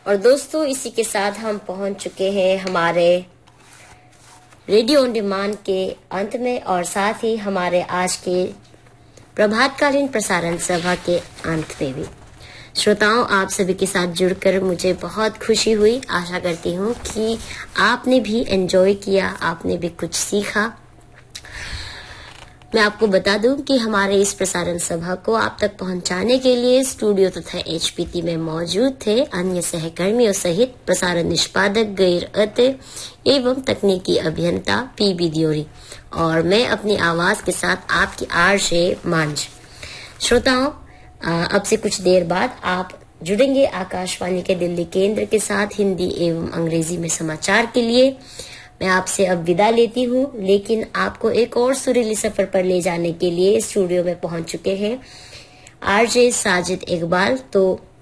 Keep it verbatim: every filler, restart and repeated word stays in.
और दोस्तों इसी के साथ हम पहुंच चुके हैं हमारे रेडियो ऑन डिमांड के अंत में और साथ ही हमारे आज के प्रभातकालीन प्रसारण सभा के अंत में भी। श्रोताओं, आप सभी के साथ जुड़कर मुझे बहुत खुशी हुई। आशा करती हूँ कि आपने भी एंजॉय किया, आपने भी कुछ सीखा। मैं आपको बता दूं कि हमारे इस प्रसारण सभा को आप तक पहुंचाने के लिए स्टूडियो तथा एचपीटी में मौजूद थे अन्य सहकर्मियों सहित प्रसारण निष्पादक गैर अतः एवं तकनीकी अभियंता पीबी दियोरी और मैं अपनी आवाज के साथ आपकी आरजे मांझ। श्रोताओं, अब से कुछ देर बाद आप जुड़ेंगे आकाशवाणी के दिल्ली केंद्र के साथ हिंदी एवं अंग्रेजी में समाचार के लिए। मैं आपसे अब विदा लेती हूँ, लेकिन आपको एक और सुरीली सफर पर ले जाने के लिए स्टूडियो में पहुंच चुके हैं आरजे साजिद इकबाल। तो